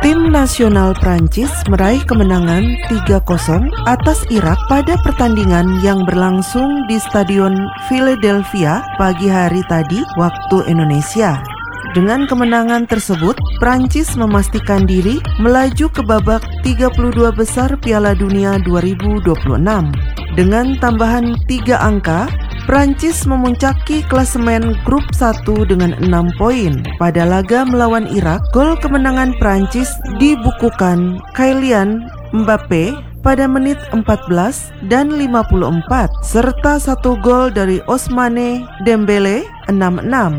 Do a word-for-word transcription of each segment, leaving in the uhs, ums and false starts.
Tim nasional Prancis meraih kemenangan tiga kosong atas Irak pada pertandingan yang berlangsung di Stadion Philadelphia pagi hari tadi waktu Indonesia. Dengan kemenangan tersebut, Prancis memastikan diri melaju ke babak tiga puluh dua besar Piala Dunia dua ribu dua puluh enam. Dengan tambahan tiga angka, Prancis memuncaki klasemen grup satu dengan enam poin. Pada laga melawan Irak, gol kemenangan Prancis dibukukan Kylian Mbappe pada menit empat belas dan lima puluh empat, serta satu gol dari Ousmane Dembele enam enam.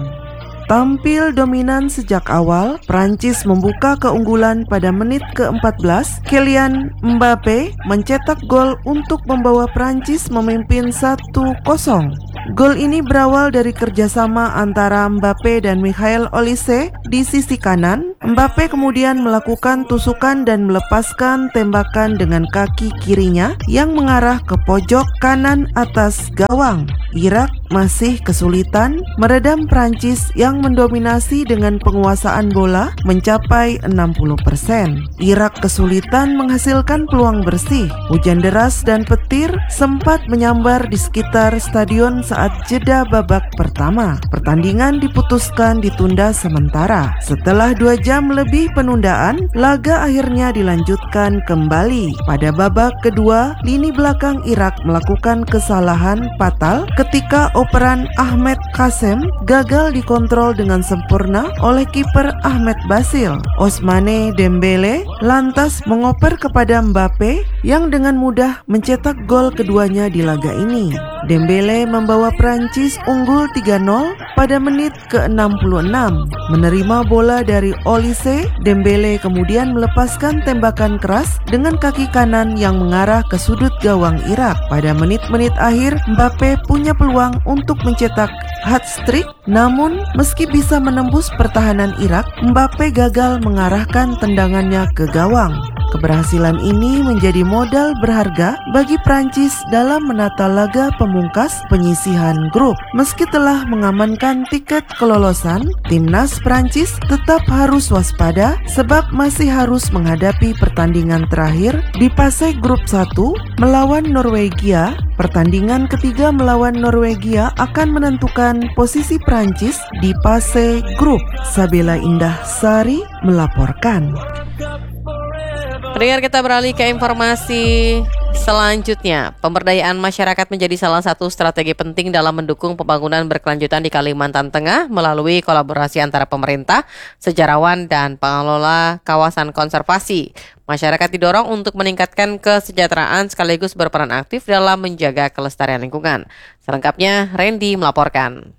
Tampil dominan sejak awal, Prancis membuka keunggulan pada menit ke empat belas. Kylian Mbappe mencetak gol untuk membawa Prancis memimpin satu kosong. Gol ini berawal dari kerjasama antara Mbappe dan Michael Olise di sisi kanan. Mbappe kemudian melakukan tusukan dan melepaskan tembakan dengan kaki kirinya yang mengarah ke pojok kanan atas gawang. Irak masih kesulitan meredam Prancis yang mendominasi dengan penguasaan bola mencapai enam puluh persen. Irak kesulitan menghasilkan peluang bersih. Hujan deras dan petir sempat menyambar di sekitar stadion saat jeda babak pertama. Pertandingan diputuskan ditunda sementara. Setelah dua jam lebih penundaan, laga akhirnya dilanjutkan kembali. Pada babak kedua, lini belakang Irak melakukan kesalahan fatal ketika operan Ahmed Kassem gagal dikontrol dengan sempurna oleh kiper Ahmed Basil. Ousmane Dembele lantas mengoper kepada Mbappe yang dengan mudah mencetak gol keduanya di laga ini. Dembele membawa Prancis unggul tiga nol pada menit ke enam puluh enam. Menerima bola dari Olise, Dembele kemudian melepaskan tembakan keras dengan kaki kanan yang mengarah ke sudut gawang Irak. Pada menit-menit akhir, Mbappe punya peluang untuk mencetak hat-trick, namun meski bisa menembus pertahanan Irak, Mbappe gagal mengarahkan tendangannya ke gawang. Keberhasilan ini menjadi modal berharga bagi Prancis dalam menata laga pemungkas penyisihan grup. Meski telah mengamankan tiket kelolosan, timnas Prancis tetap harus waspada sebab masih harus menghadapi pertandingan terakhir di fase grup satu melawan Norwegia. Pertandingan ketiga melawan Norwegia akan menentukan posisi Prancis di fase grup. Sabila Indah Sari melaporkan. Pendengar, kita beralih ke informasi selanjutnya. Pemberdayaan masyarakat menjadi salah satu strategi penting dalam mendukung pembangunan berkelanjutan di Kalimantan Tengah melalui kolaborasi antara pemerintah, sejarawan, dan pengelola kawasan konservasi. Masyarakat didorong untuk meningkatkan kesejahteraan sekaligus berperan aktif dalam menjaga kelestarian lingkungan. Selengkapnya, Randy melaporkan.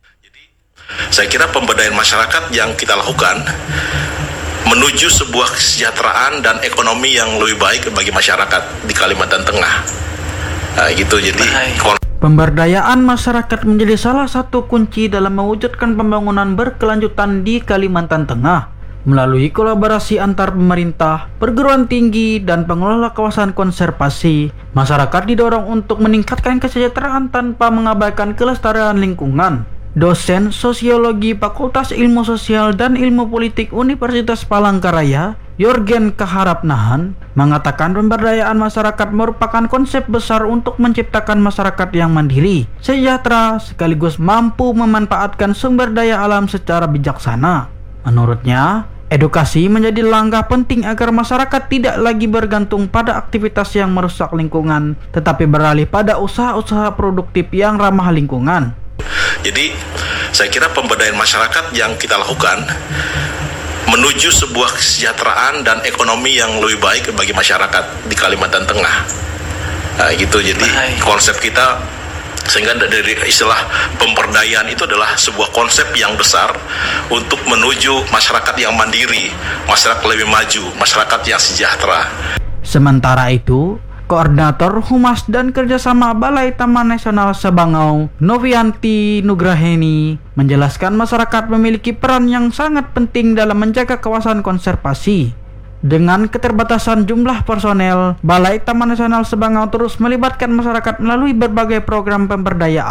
Saya kira pemberdayaan masyarakat yang kita lakukan menuju sebuah kesejahteraan dan ekonomi yang lebih baik bagi masyarakat di Kalimantan Tengah. Nah, gitu. Jadi pemberdayaan masyarakat menjadi salah satu kunci dalam mewujudkan pembangunan berkelanjutan di Kalimantan Tengah melalui kolaborasi antar pemerintah, perguruan tinggi, dan pengelola kawasan konservasi. Masyarakat didorong untuk meningkatkan kesejahteraan tanpa mengabaikan kelestarian lingkungan. Dosen Sosiologi Fakultas Ilmu Sosial dan Ilmu Politik Universitas Palangkaraya, Yorgen Kaharapnahan, mengatakan pemberdayaan masyarakat merupakan konsep besar untuk menciptakan masyarakat yang mandiri, sejahtera, sekaligus mampu memanfaatkan sumber daya alam secara bijaksana. Menurutnya, edukasi menjadi langkah penting agar masyarakat tidak lagi bergantung pada aktivitas yang merusak lingkungan, tetapi beralih pada usaha-usaha produktif yang ramah lingkungan. Jadi, saya kira pemberdayaan masyarakat yang kita lakukan menuju sebuah kesejahteraan dan ekonomi yang lebih baik bagi masyarakat di Kalimantan Tengah. Nah, gitu. Jadi konsep kita, sehingga dari istilah pemberdayaan itu adalah sebuah konsep yang besar untuk menuju masyarakat yang mandiri, masyarakat lebih maju, masyarakat yang sejahtera. Sementara itu, Koordinator Humas dan Kerjasama Balai Taman Nasional Sabangau, Novianti Nugraheni, menjelaskan masyarakat memiliki peran yang sangat penting dalam menjaga kawasan konservasi. Dengan keterbatasan jumlah personel, Balai Taman Nasional Sabangau terus melibatkan masyarakat melalui berbagai program pemberdayaan.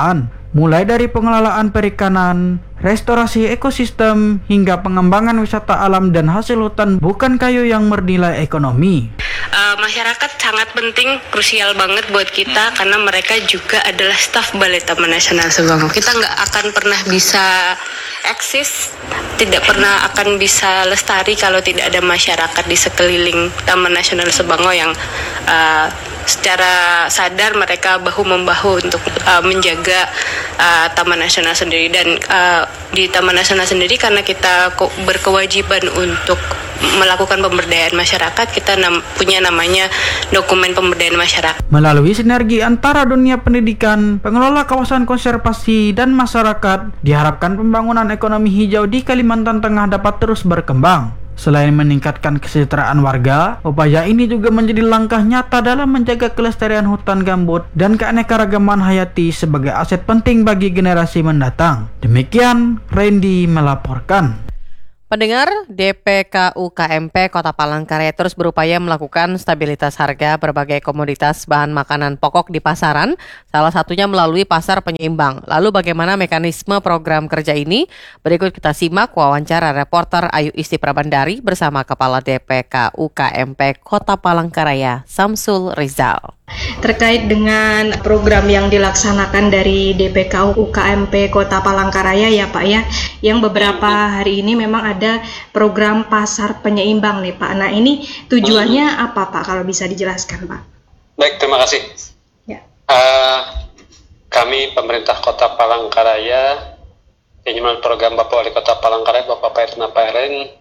mulai dari pengelolaan perikanan, restorasi ekosistem, hingga pengembangan wisata alam dan hasil hutan bukan kayu yang bernilai ekonomi. Uh, masyarakat sangat penting, krusial banget buat kita karena mereka juga adalah staf Balai Taman Nasional Subanggo. Kita nggak akan pernah bisa eksis, tidak pernah akan bisa lestari kalau tidak ada masyarakat di sekeliling Taman Nasional Subanggo yang uh, secara sadar mereka bahu-membahu untuk uh, menjaga uh, Taman Nasional sendiri. Dan uh, di Taman Nasional sendiri karena kita ko- berkewajiban untuk melakukan pemberdayaan masyarakat, kita nam- punya namanya dokumen pemberdayaan masyarakat. Melalui sinergi antara dunia pendidikan, pengelola kawasan konservasi, dan masyarakat, diharapkan pembangunan ekonomi hijau di Kalimantan Tengah dapat terus berkembang. Selain meningkatkan kesejahteraan warga, upaya ini juga menjadi langkah nyata dalam menjaga kelestarian hutan gambut dan keanekaragaman hayati sebagai aset penting bagi generasi mendatang. Demikian, Randy melaporkan. Pendengar, D P K U K M P Kota Palangkaraya terus berupaya melakukan stabilitas harga berbagai komoditas bahan makanan pokok di pasaran, salah satunya melalui pasar penyeimbang. Lalu bagaimana mekanisme program kerja ini? Berikut kita simak wawancara reporter Ayu Isti Prabandari bersama Kepala D P K U K M P Kota Palangkaraya, Samsul Rizal. Terkait dengan program yang dilaksanakan dari D P K U K M P Kota Palangkaraya ya Pak ya, yang beberapa hari ini memang ada program pasar penyeimbang nih Pak. Nah ini tujuannya apa Pak, kalau bisa dijelaskan Pak? Baik, terima kasih. Ya. Uh, kami pemerintah Kota Palangkaraya, yang program Bapak Wali Kota Palangkaraya, Bapak Pairna Pairen,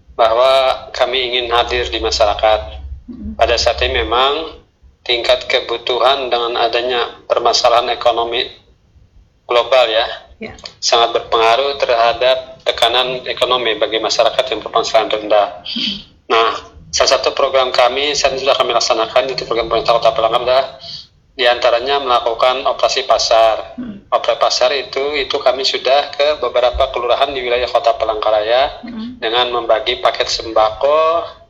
bahwa kami ingin hadir di masyarakat. Pada saat ini memang tingkat kebutuhan dengan adanya permasalahan ekonomi global ya, ya. sangat berpengaruh terhadap tekanan ekonomi bagi masyarakat yang berpenghasilan rendah. Hmm. Nah, salah satu program kami saat ini sudah kami laksanakan, itu program pemerintah Kota Palangkaraya, diantaranya melakukan operasi pasar. Hmm. Operasi pasar itu itu kami sudah ke beberapa kelurahan di wilayah Kota Palangkaraya hmm. dengan membagi paket sembako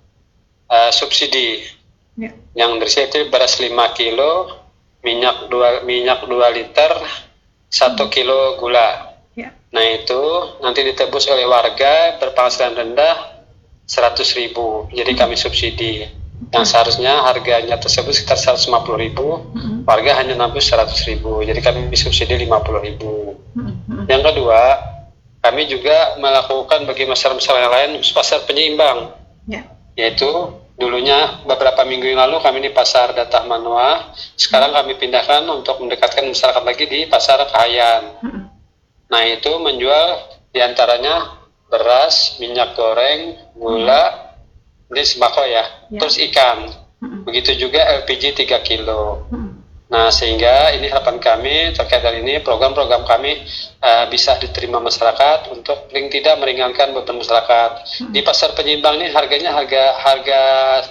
uh, subsidi. Ya. Yang berisi itu beras lima kilo, minyak dua minyak dua liter, satu kilo gula. Ya. Nah itu nanti ditebus oleh warga berpenghasilan rendah seratus ribu. Jadi hmm. kami subsidi. Yang seharusnya harganya tersebut sekitar seratus lima puluh ribu, hmm. warga hanya nabung seratus ribu. Jadi kami subsidi lima puluh ribu. Hmm. Yang kedua, kami juga melakukan bagi masyarakat yang lain pasar penyeimbang. Ya. Yaitu dulunya beberapa minggu yang lalu kami di pasar Datah Manua, sekarang kami pindahkan untuk mendekatkan masyarakat lagi di pasar Kahayan. Nah itu menjual diantaranya beras, minyak goreng, gula, ini sembako ya, ya. Terus ikan. Begitu juga L P G tiga kilo. Nah sehingga ini harapan kami terkait dengan ini, program-program kami uh, bisa diterima masyarakat untuk paling tidak meringankan beban masyarakat. Hmm. Di pasar penyeimbang ini harganya harga harga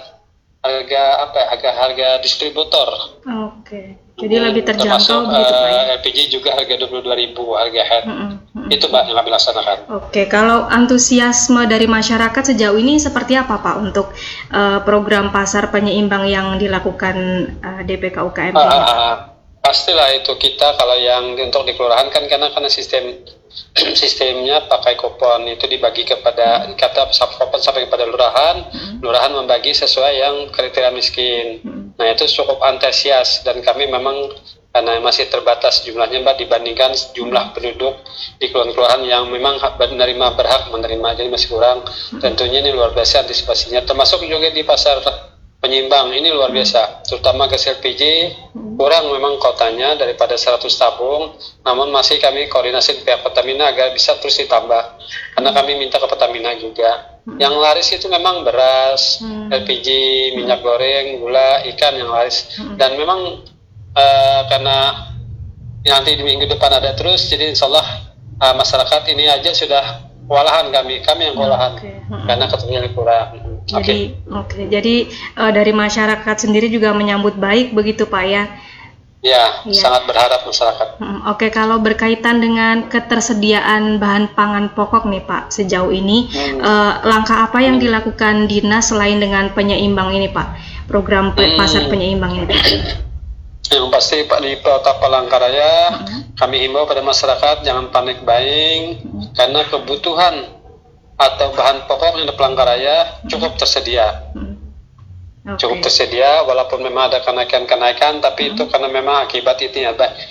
harga apa? Harga harga distributor. Oke. Okay. Jadi hmm, lebih terjangkau begitu Pak ya? L P G juga harga dua puluh dua ribu harga head. Hmm, hmm. Itu Mbak yang kami laksanakan. Oke, okay. Kalau antusiasme dari masyarakat sejauh ini seperti apa Pak untuk uh, program pasar penyeimbang yang dilakukan uh, D P K U K M P? Uh, uh, pastilah itu kita kalau yang untuk di kelurahan kan karena karena sistem sistemnya pakai kupon itu dibagi kepada hmm. kata kupon sampai kepada lurahan, hmm. lurahan membagi sesuai yang kriteria miskin. Hmm. Nah itu cukup antusias dan kami memang karena masih terbatas jumlahnya Mbak dibandingkan jumlah penduduk di kelurahan yang memang menerima berhak menerima, jadi masih kurang. Tentunya ini luar biasa antisipasinya, termasuk juga di pasar penyeimbang ini luar biasa, terutama gas L P G kurang memang kotanya daripada seratus tabung, namun masih kami koordinasi pihak Pertamina agar bisa terus ditambah karena kami minta ke Pertamina juga. Yang laris itu memang beras, hmm. L P G, minyak goreng, gula, ikan yang laris. Hmm. Dan memang uh, karena nanti di minggu depan ada terus, jadi insya Allah uh, masyarakat ini aja sudah kewalahan kami, kami yang kewalahan okay. hmm. karena ketersediaan kurang. Jadi, oke. Okay. Okay. Jadi uh, dari masyarakat sendiri juga menyambut baik begitu Pak ya? Ya, ya, sangat berharap masyarakat. Hmm, Oke, okay. Kalau berkaitan dengan ketersediaan bahan pangan pokok nih Pak, sejauh ini hmm. uh, langkah apa yang hmm. dilakukan Dinas selain dengan penyeimbang ini Pak? Program pe- hmm. pasar penyeimbang ini Pak? Yang pasti Pak di Kota Palangkaraya Mm-mm. kami himbau pada masyarakat jangan panik buying karena kebutuhan atau bahan pokok yang di Palangkaraya cukup tersedia. Mm. Oke. Cukup tersedia walaupun memang ada kenaikan-kenaikan tapi itu karena memang akibat itu ya